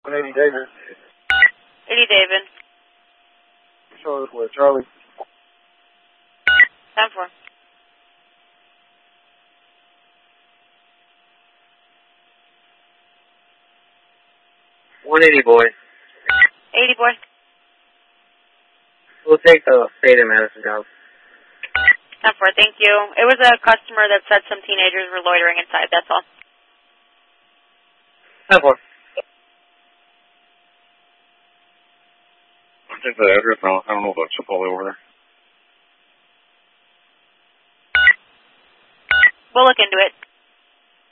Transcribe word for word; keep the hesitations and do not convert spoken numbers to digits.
one eighty David. eighty David. Charlie for Charlie. ten four. one eighty boy. eighty boy. We'll take the Fade in Madison down. ten four, thank you. It was a customer that said some teenagers were loitering inside, that's all. ten four. I think the address now. I don't know about Chipotle over there. We'll look into it.